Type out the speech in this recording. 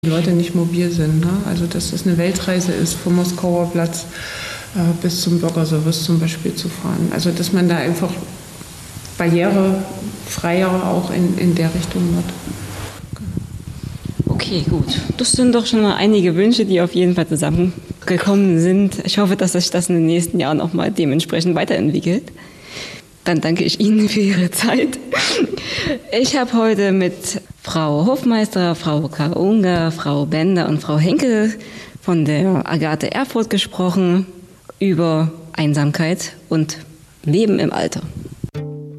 die Leute nicht mobil sind. Ne? Also dass es eine Weltreise ist, vom Moskauer Platz bis zum Bürgerservice zum Beispiel zu fahren. Also dass man da einfach barrierefreier auch in der Richtung wird. Okay, gut. Das sind doch schon mal einige Wünsche, die auf jeden Fall zusammengekommen sind. Ich hoffe, dass sich das in den nächsten Jahren auch mal dementsprechend weiterentwickelt. Dann danke ich Ihnen für Ihre Zeit. Ich habe heute mit Frau Hofmeister, Frau Karl-Unger, Frau Bender und Frau Henkel von der Agathe Erfurt gesprochen über Einsamkeit und Leben im Alter.